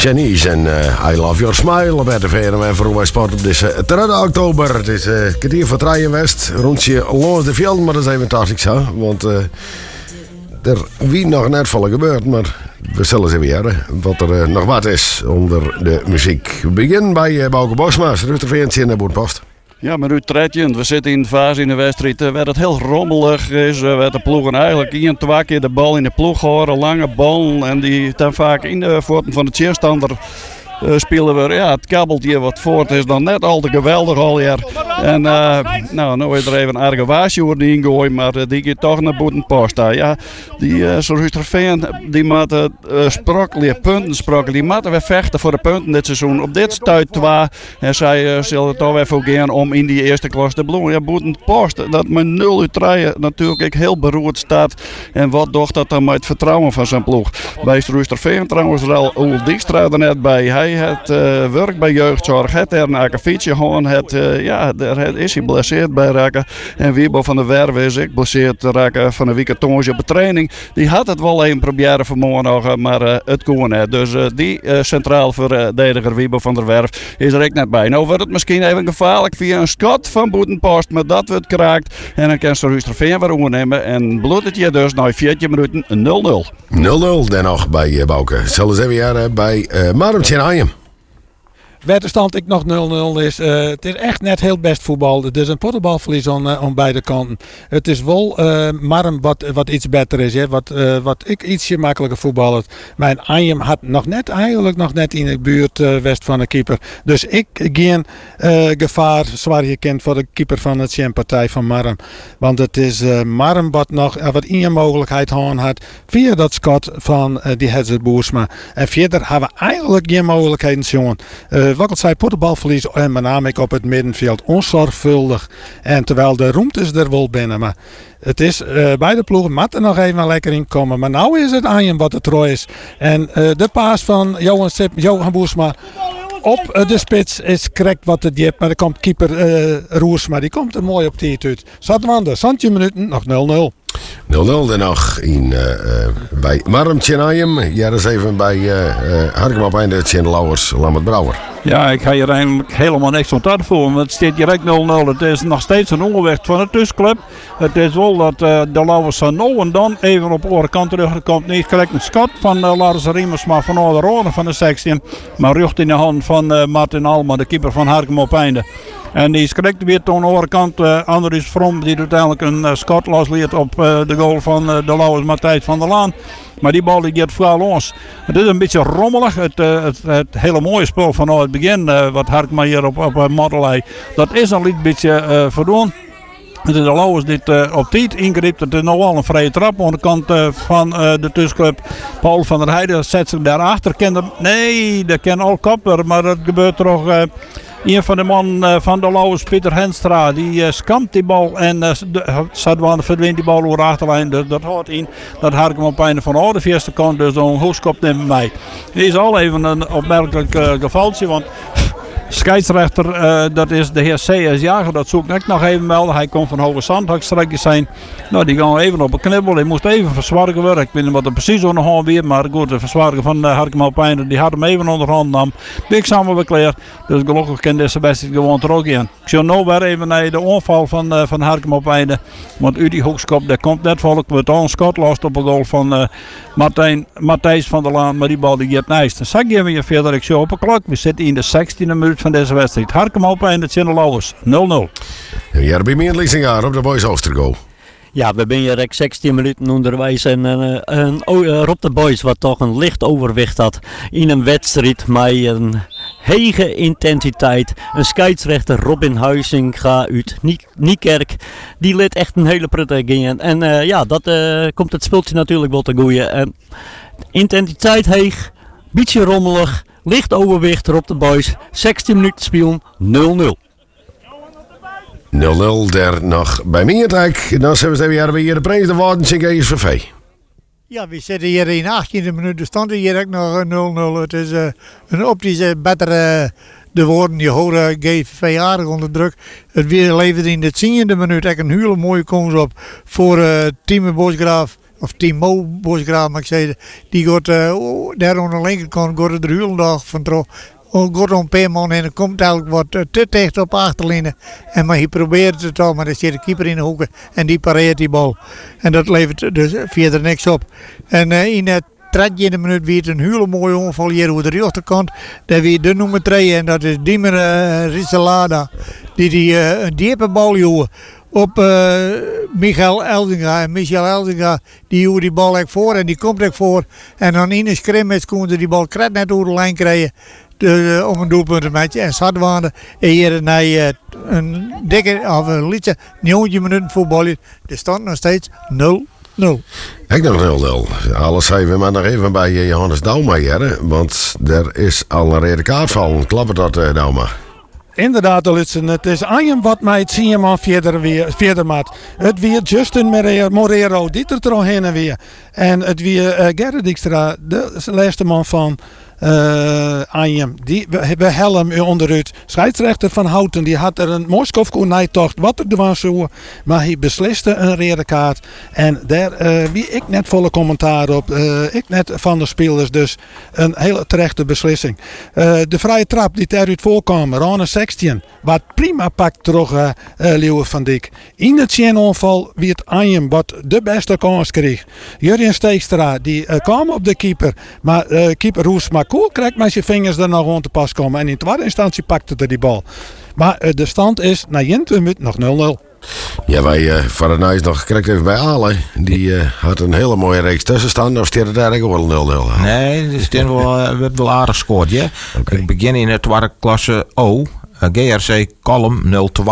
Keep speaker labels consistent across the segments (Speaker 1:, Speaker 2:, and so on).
Speaker 1: Chinese en I Love Your Smile op RTV en voor West Sport op deze 3 oktober. Het is kwartier voor 3 in West, rondje langs de velden, maar dat is even fantastisch zo. Want er wie nog net vallen gebeurd, maar we zullen ze weer wat er nog wat is onder de muziek. We beginnen bij Bouke Bosma, Rusterveentje in de Boerenpost.
Speaker 2: Ja, maar nu tredje. We zitten in de fase in de wedstrijd waar het heel rommelig is. Waar de ploegen eigenlijk 1-2 keer de bal in de ploeg horen. Lange bal en die dan vaak in de voeten van de tegenstander spelen we. Ja, het kabbelt hier wat voort. Het is dan net al te geweldig al hier. En nou is er even een argewaasje over die ingooien, maar die gaat toch naar Boerenpost. Ja, die Rusterveen die moeten punten sprokkelen. Die moeten weer vechten voor de punten dit seizoen. Op dit stuit 2 en zij zullen toch weer voor gaan om in die eerste klas te bloeien. Ja, Boerenpost, dat met 0-3 natuurlijk heel beroerd staat. En wat doet dat dan met het vertrouwen van zijn ploeg? Bij Rusterveen trouwens er al Oel Dijkstra er net bij. Hij het werk bij jeugdzorg, het er een akkefietje gewoon, daar is hij geblesseerd bij raken. En Wiebo van der Werve is ik geblesseerd te raken van een week toonje op de training. Die had het wel even proberen vanmorgen nog, maar het kon net. Dus die centraal verdediger Wiebo van der Werf is er ook net bij. Nou wordt het misschien even gevaarlijk via een schot van Boerenpost, maar dat wordt kraakt. En dan kan ze Rusterveen weer ondernemen en bloedt het je dus na 14 minuten 0-0.
Speaker 1: 0-0 dan nog bij Bouke. Zullen ze weer bij Marmtje Ajem.
Speaker 3: Wetterstand ik nog 0-0 is. Het is echt net heel best voetbal. Het is een pottenbalverlies aan beide kanten. Het is wel Marm wat iets beter is. Hè? Wat ik ietsje makkelijker voetballen. Mijn Ajem had nog net in de buurt west van de keeper. Dus ik geen gevaar zwaar gekend voor de keeper van het Champ-partij van Marm. Want het is Marm wat in mogelijkheid had via dat schot van die Hetzer Boersma. En verder hebben we eigenlijk geen mogelijkheden jongen. Wat ik zei, pottenbalverlies en met name op het middenveld onzorgvuldig. En terwijl de ruimtes er wel binnen. Maar het is beide ploegen moeten nog even lekker in komen. Maar nou is het aan je wat het rooi is. En de paas van Johan Boersma op de spits is correct wat het diep. Maar dan komt keeper Roersma, die komt er mooi op die uit. Zaten we aan de 20 minuten, nog 0-0.
Speaker 1: 0-0 dan nog bij Marmtje Ajem. Ja, dat is even bij Harkema op einde Tjen Lauwers, Lammert Brouwer.
Speaker 4: Ja, ik ga hier eigenlijk helemaal niks aan het voor. Want het staat direct 0-0. Het is nog steeds een ongevecht van de tussenclub. Het is wel dat de Lauwers van nou en dan even op de andere kant terug. Er komt niet gelijk een schot van Lars Riemers, maar van de rode van de 16. Maar rucht in de hand van Martin Alma, de keeper van Harkema op einde. En die is correct weer aan de andere kant. Andries From die uiteindelijk een schot losliet op de goal van de Lauwers Matthijs van der Laan. Maar die bal die gaat vooral los. Het is een beetje rommelig. Het hele mooie spel van het begin. Wat Harkema hier op Modderlei. Dat is al een beetje verdoen. De Lauwers dit op tijd ingreep. Het is nog wel een vrije trap aan de kant van de tussenclub. Paul van der Heijden zet zich daarachter. Dat kan al kopper. Maar dat gebeurt toch... Een van de mannen van de Lauwers, Pieter Henstra, die skampt die bal en verdwijnt die bal over de achterlijn. Dus dat houdt in dat Harkema op einde van de eerste kant dus een hoogskop neemt mij. Dit is al even een opmerkelijk gevaltje, want scheidsrechter, dat is de heer C.S. Jager, dat zoek ik nog even melden. Hij komt van Hoge Zandhakstrekjes zijn. Nou, die gaan even op een knibbel. Hij moest even verzwargen worden. Ik weet niet wat er precies onder hand weer, maar goed, de verzwarger van Harkema op einde, die had hem even onder hand nam. Dik samen bekleerd. Dus gelukkig kan deze wedstrijd gewoon er ook in. Ik zie nou weer even naar de onval van Harkema op einde. Want uit die hoekskop, daar komt net volk met een schot lost op een goal van Matthijs van der Laan. Maar die bal die gaat nice. Dan zag je weer verder. Ik zie op een klok. We zitten in de 16e minuut van deze wedstrijd. Harkema op einde, Tjen Lauwers 0-0.
Speaker 1: Ja, bij meer Lisingaar op de Boys Oostergo.
Speaker 5: Ja, we zijn hier 16 minuten onderwijs en Rob de Boys wat toch een licht overwicht had in een wedstrijd met een hege intensiteit. Een scheidsrechter Robin Huizinga uit Niekerk, die liet echt een hele prettige in. En dat komt het speeltje natuurlijk wel te goeie. Intensiteit heeg, beetje rommelig, licht overwicht Rob de Boys, 16 minuten spelen, 0-0.
Speaker 1: 0-0 daar nog bij Meertijk. Dan zijn we weer bij de prijs de Waardensink SVV.
Speaker 6: Ja, we zitten hier in de 18e minuut. Er stond hier ook nog 0-0. Het is een optisch betere de woorden. Je hoort GVV aardig onder druk. Het weer levert in de 10e minuut echt een hele mooie kans op voor Tieme Bosgraaf. of Timo Bosgraaf, maar ik zei, die gaat daar aan de linkerkant gaat de Hulendag van terug. Gaat een paar man en dan komt eigenlijk wat te dicht op de achterlijnen. Maar hij probeert het al, maar er zit de keeper in de hoeken en die pareert die bal. En dat levert dus verder niks op. En in het 30e minuut weer een hele mooie onval hier over de rechterkant. Daar weer de nummer 3 en dat is Diemer Risselada. Die een diepe bal joeg op Michael Elzinga. En Michael Elzinga die joeg die bal echt voor en die komt echt voor. En dan in een scrimmage konden ze die bal kret net over de lijn krijgen. Om een doelpunt te maken. En Zadwaarde hier een dikke, of een liedje, 90 minuten voetballen. Er stond nog steeds 0-0.
Speaker 1: Ik nog 0-0. Alles zijn we maar nog even bij Johannes Dauma hier. Want er is al een rode kaart van. Klappen dat, Dauma?
Speaker 3: Inderdaad, Lutsen. Het is Arjen wat mij het zien man verder maakt. Het weer Justin Morero, die er al heen en weer. En het weer Gerrit Dijkstra, de laatste man van Arjen. We helm onderuit. Scheidsrechter van Houten, die had er een Moskov-Koenijtocht. Wat er was zo. Maar hij besliste een rode kaart. En daar wie ik net volle commentaar op. Ik net van de spelers. Dus een hele terechte beslissing. De vrije trap die daaruit voorkwam. Ronne 16. Wat prima pakt terug Leeuwen van Dijk. In het aanval wie het Arjen wat de beste kans kreeg. Jurjen Steekstra die kwam op de keeper. Maar keeper Roes Makoel krijgt met zijn vingers er nog rond te pas komen. En in tweede instantie pakte hij die bal. Maar de stand is na 20 minuten nog 0-0.
Speaker 1: Ja, wij van het Nijs nog gekrijgt even bij Ale. Die had een hele mooie reeks tussenstand. Of stierde daar ook wel 0-0?
Speaker 7: Nee, het werd wel aardig gescoord. Ja?
Speaker 1: Okay.
Speaker 7: Ik begin in de tweede klasse O. GRC Kolm 0-2.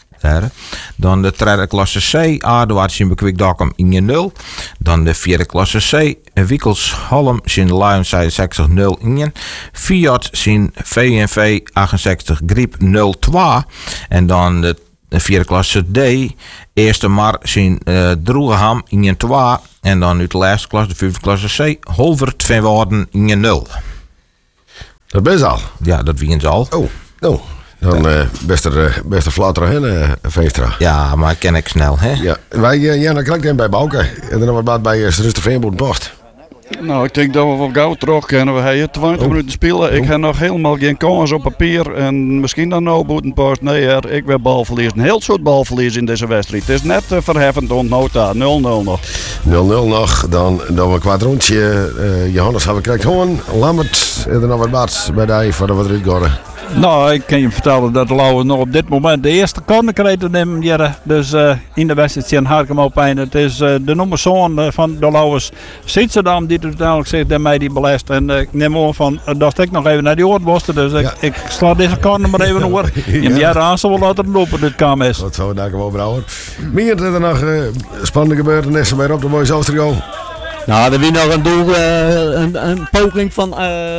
Speaker 7: Dan de tweede klasse C, Aardewaarts in Bekwikdokkum 1-0. Dan de vierde klasse C, Wiekels Holm in Lions 60-0. Fiat in VNV 68 Griep 0-2. En dan de vierde klasse D, eerste Mar in Droegeham 1-2. En dan uit de laatste klasse, de vijfde klasse C, Holvert van Waarden 1-0.
Speaker 1: Dat is al.
Speaker 7: Ja, dat wiens al.
Speaker 1: Oh. Dan beste flatter hen, Veenstra.
Speaker 7: Ja, maar ken ik snel, hè?
Speaker 1: Ja, wij dan krijg ik bij Bouke. En dan wat bij Rusten Veenboer Post.
Speaker 2: Nou, ik denk dat we wel gauw terug kunnen. We hebben 20 minuten spelen. Ik heb nog helemaal geen kans op papier. En misschien dan nou Boetenpost. Nee, ik wil balverlies. Een heel soort balverlies in deze wedstrijd. Het is net verheffend ontnota. 0-0 nog.
Speaker 1: 0-0 nog. Dan doen we een kwart rondje. Johannes hebben we krijgt gewoon Lammert. En dan nog wat bats bij die voor de wat eruit gaan.
Speaker 4: Nou, ik kan je vertellen dat de Lauwers nog op dit moment de eerste corner krijgt te nemen. Dus in de wedstrijd zien Harkem op een. Het is de nummerzoon van de Lauwers, Sietserdam, die uiteindelijk zegt dat mij die belast. En ik neem aan van dat ik nog even naar die oortbosten. Dus ik sla deze corner maar even over. In de jaren aan zal wel laten lopen dit KMS.
Speaker 1: Dat zou we daar gewoon brouwen. Meer er nog spannende gebeurtenissen bij Rob de Boys Oostergo.
Speaker 5: Nou, er was nog een doel, een poging van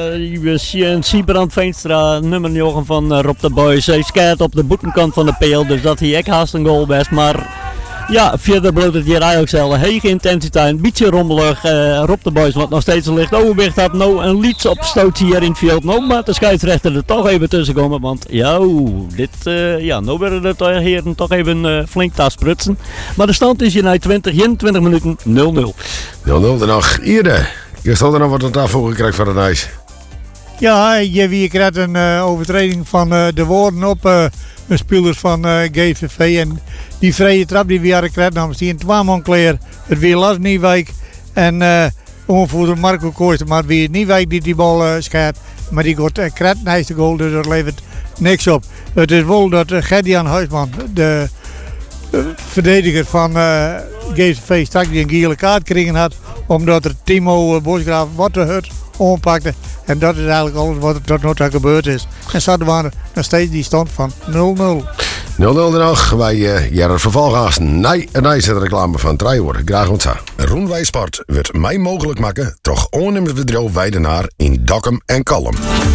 Speaker 5: Siebrand Veenstra, nummer 9 van Rob de Boys. Hij skeert op de boetenkant van de peel, dus dat hij echt haast een goal best. Maar ja, verder bloot het hier eigenlijk zelf. Hege intensiteit, een beetje rommelig. Rob de Boys, wat nog steeds een licht overwicht had. Nou, een lieds op stoot hier in het veld. Nou, maar de scheidsrechter er toch even tussen komen. Want nou werden de heren toch even flink tasprutsen. Maar de stand is hier na 21 minuten 0-0.
Speaker 1: 0-0 dan nog Ierde. Je stond er nog wat aan tafel gekregen van het Nijs.
Speaker 6: Ja, je krijgt een overtreding van de woorden op de spelers van GVV. En die vrije trap die we hadden gekregen, namens die in 2 man kleer. Het weer Lars Nieuwijk en onvoerder Marco Kooijster. Maar het weer Nieuwijk die bal scheidt. Maar die gaat krijgt naast de goal, dus dat levert niks op. Het is wel dat Gert-Jan Huisman, de verdediger van GVV, straks die een gele kaart gekregen had. Omdat er Timo Bosgraaf wat te hut ompakte. En dat is eigenlijk alles wat er tot nu toe gebeurd is. En zo waren nog steeds die stand van 0-0.
Speaker 1: 0-0 er nog bij Gerrit Vervalgaas. Nee, en hij zet de reclame van Trijwoord. Graag ontza. Roenwij Sport wordt mij mogelijk maken. Toch ondernemingsbedrijf Weidenaar in Dokkum en Kalm.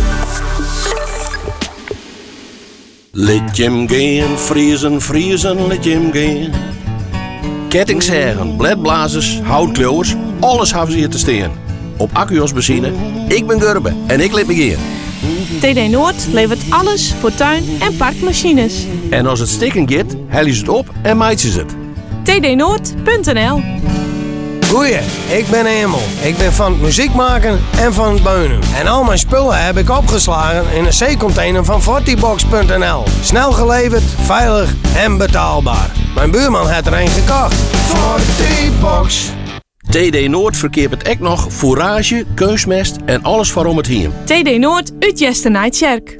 Speaker 8: Let je hem gaan, vriezen, let je hem gaan. Kettingsheren, bledblazers, houtkleuwers, alles hebben ze hier te staan. Op Accuos Benzine, ik ben Gurbe en ik let me gaan.
Speaker 9: TD Noord levert alles voor tuin- en parkmachines.
Speaker 8: En als het stikken gaat, hellen ze het op en maaien ze het.
Speaker 9: tdnoord.nl
Speaker 10: Goeie, ik ben Emel. Ik ben van het muziek maken en van het beunen. En al mijn spullen heb ik opgeslagen in een C-container van Fortibox.nl. Snel geleverd, veilig en betaalbaar. Mijn buurman had er een gekocht. Fortibox.
Speaker 8: TD Noord verkeert ook nog fourage, keusmest en alles waarom het hiem.
Speaker 9: TD Noord uit Jesternijdkerk.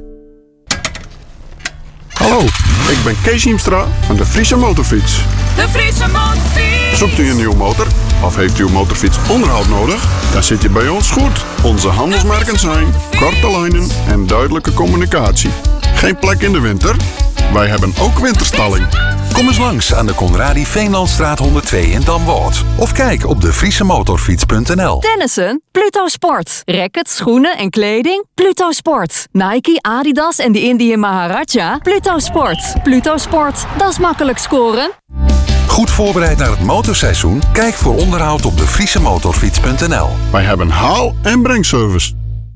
Speaker 11: Hallo, ik ben Kees Hiemstra van de Friese Motorfiets.
Speaker 9: De Friese Motorfiets.
Speaker 11: Zoekt u een nieuwe motor of heeft uw motorfiets onderhoud nodig? Dan zit je bij ons goed. Onze handelsmerken zijn korte lijnen en duidelijke communicatie. Geen plek in de winter? Wij hebben ook winterstalling.
Speaker 12: Kom eens langs aan de Conradi Veenlandstraat 102 in Damwoord. Of kijk op defriesemotorfiets.nl.
Speaker 13: Tennissen? Pluto Sport. Rackets, schoenen en kleding? Pluto Sport. Nike, Adidas en de Indië Maharaja? Pluto Sport. Pluto Sport. Dat is makkelijk scoren.
Speaker 12: Goed voorbereid naar het motorseizoen? Kijk voor onderhoud op defriesemotorfiets.nl.
Speaker 11: Wij hebben haal- en brengservice.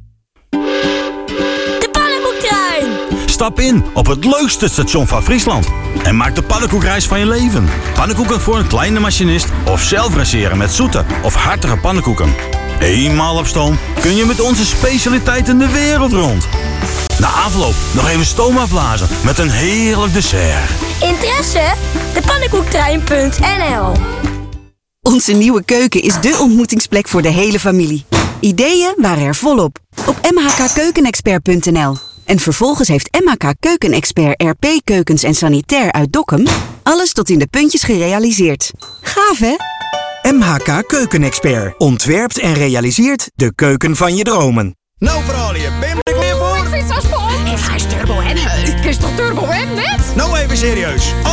Speaker 14: Stap in op het leukste station van Friesland en maak de pannenkoekreis van je leven. Pannenkoeken voor een kleine machinist of zelf raceren met zoete of hartige pannenkoeken. Eenmaal op stoom kun je met onze specialiteiten de wereld rond. Na afloop nog even stoom afblazen met een heerlijk dessert.
Speaker 15: Interesse? Depannenkoektrein.nl.
Speaker 16: Onze nieuwe keuken is dé ontmoetingsplek voor de hele familie. Ideeën waren er volop op mhkkeukenexpert.nl. En vervolgens heeft MHK Keukenexpert RP Keukens en Sanitair uit Dokkum alles tot in de puntjes gerealiseerd. Gaaf, hè?
Speaker 17: MHK Keukenexpert ontwerpt en realiseert de keuken van je dromen.
Speaker 18: Nou, Verhaalje, ben je er weer voor?
Speaker 15: Ik vind het zo spannend. Ik ga eens turbo hebben. Ik is toch turbo hebben, net?
Speaker 18: Nou, even serieus.